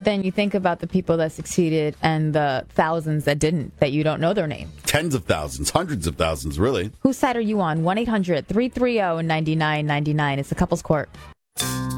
then you think about the people that succeeded and the thousands that didn't, that you don't know their name. Tens of thousands, hundreds of thousands, really. Whose side are you on? 1-800-330-9999. It's the Couples Court.